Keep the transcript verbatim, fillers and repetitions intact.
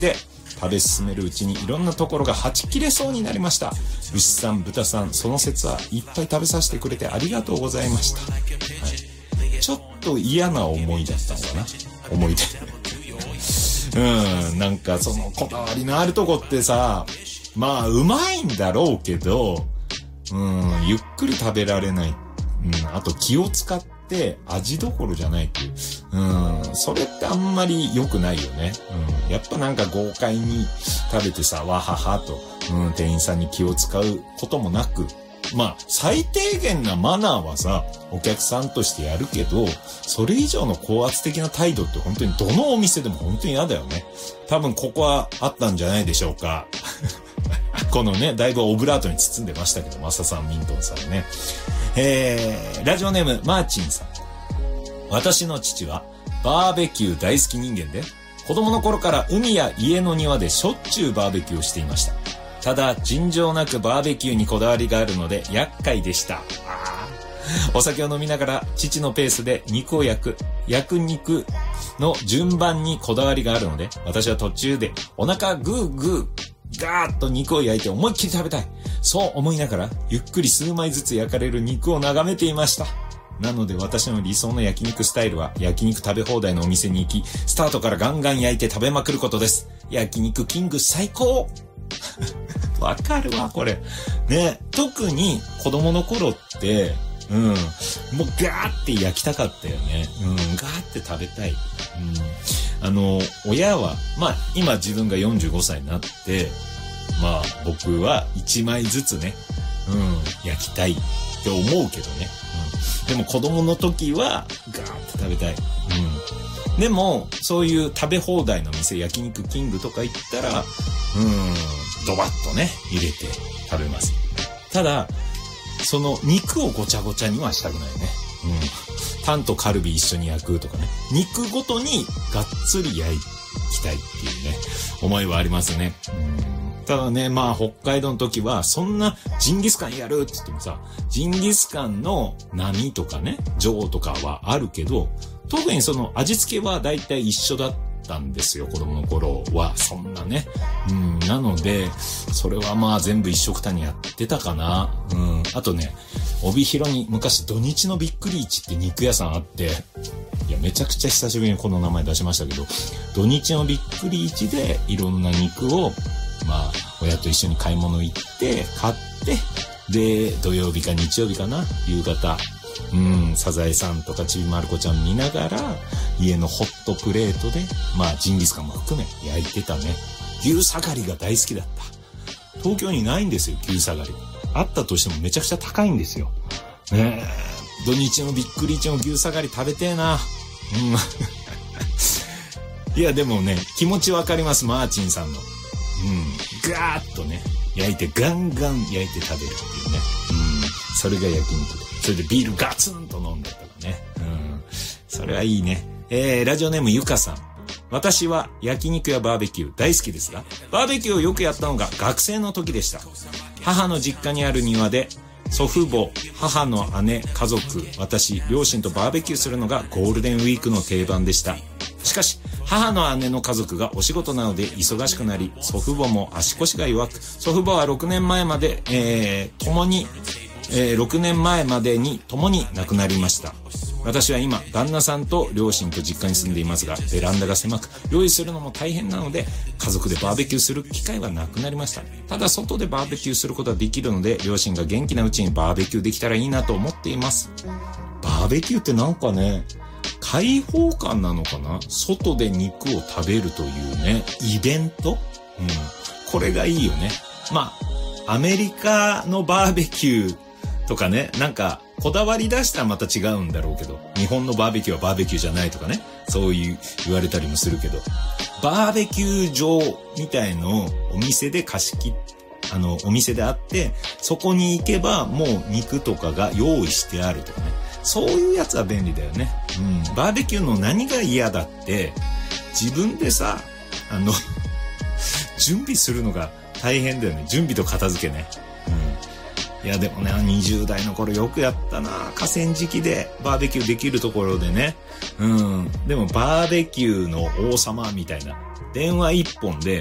で、食べ進めるうちにいろんなところがはち切れそうになりました。牛さん、豚さん、その説はいっぱい食べさせてくれてありがとうございました。はい、ちょっと嫌な思いだったのかな、思い出。うん、なんかそのこだわりのあるとこってさ、まあうまいんだろうけど、うん、ゆっくり食べられない。うん、あと気を使って味どころじゃないっていう。うん、それってあんまり良くないよね。うん、やっぱなんか豪快に食べてさ、わははと、うん、店員さんに気を使うこともなく、まあ、最低限なマナーはさ、お客さんとしてやるけど、それ以上の高圧的な態度って本当にどのお店でも本当に嫌だよね。多分ここはあったんじゃないでしょうか。このね、だいぶオブラートに包んでましたけど、マサさん、ミントンさんね。えー、ラジオネーム、マーチンさん。私の父は、バーベキュー大好き人間で、子供の頃から海や家の庭でしょっちゅうバーベキューをしていました。ただ、尋常なくバーベキューにこだわりがあるので、厄介でした。あお酒を飲みながら、父のペースで肉を焼く、焼く肉の順番にこだわりがあるので、私は途中でお腹グーグー、ガーッと肉を焼いて思いっきり食べたい。そう思いながら、ゆっくり数枚ずつ焼かれる肉を眺めていました。なので私の理想の焼肉スタイルは、焼肉食べ放題のお店に行き、スタートからガンガン焼いて食べまくることです。焼肉キング最高わかるわ、これ。ね、特に子供の頃って、うん、もうガーって焼きたかったよね。うん、ガーって食べたい。うん、あの、親は、まあ、今自分がよんじゅうごさいになって、まあ、僕はいちまいずつね、うん、焼きたいって思うけどね。うん、でも子供の時は、ガーって食べたい。うん。でも、そういう食べ放題の店、焼肉キングとか行ったら、うん、ドバッとね、入れて食べます。ただ、その肉をごちゃごちゃにはしたくないね。うん。タンとカルビ一緒に焼くとかね。肉ごとにがっつり焼きたいっていうね、思いはありますね。うん。ただね、まあ北海道の時は、そんなジンギスカンやるって言ってもさ、ジンギスカンの波とかね、上とかはあるけど、特にその味付けはだいたい一緒だったんですよ、子供の頃は。そんなね。うん、なので、それはまあ全部一緒くたにやってたかな。うん。あとね、帯広に昔土日のびっくり市って肉屋さんあって、いや、めちゃくちゃ久しぶりにこの名前出しましたけど、土日のびっくり市でいろんな肉を、まあ、親と一緒に買い物行って、買って、で、土曜日か日曜日かな、夕方、うん、サザエさんとかちびまる子ちゃん見ながら、家のホットプレートで、まあ、ジンギスカンも含め焼いてたね。牛下がりが大好きだった。東京にないんですよ、牛下がり。あったとしてもめちゃくちゃ高いんですよ。ねえ、土日のびっくり市の牛下がり食べてえな。うん。いや、でもね、気持ちわかります、マーチンさんの。うん。ガーッとね、焼いてガンガン焼いて食べるっていうね。うん。それが焼肉で。それでビールガツンと飲んでたらね。うん。それはいいね。えー、ラジオネームゆかさん。私は焼肉やバーベキュー大好きですが、バーベキューをよくやったのが学生の時でした。母の実家にある庭で、祖父母、母の姉、家族、私、両親とバーベキューするのがゴールデンウィークの定番でした。しかし、母の姉の家族がお仕事なので忙しくなり、祖父母も足腰が弱く、祖父母はろくねんまえまで、えー、共に、えー、ろくねんまえまでに共に亡くなりました。私は今、旦那さんと両親と実家に住んでいますが、ベランダが狭く、料理するのも大変なので、家族でバーベキューする機会はなくなりました。ただ、外でバーベキューすることはできるので、両親が元気なうちにバーベキューできたらいいなと思っています。バーベキューってなんかね、開放感なのかな？外で肉を食べるというね、イベント？うん。これがいいよね。まあ、アメリカのバーベキューとかね、なんか、こだわり出したらまた違うんだろうけど、日本のバーベキューはバーベキューじゃないとかね、そういう言われたりもするけど、バーベキュー場みたいのをお店で貸し切っ、あの、お店であって、そこに行けばもう肉とかが用意してあるとかね、そういうやつは便利だよね。うん。バーベキューの何が嫌だって、自分でさ、あの、準備するのが大変だよね。準備と片付けね。いやでもね、にじゅう代の頃よくやったな。河川敷でバーベキューできるところでね。うん。でもバーベキューの王様みたいな電話一本で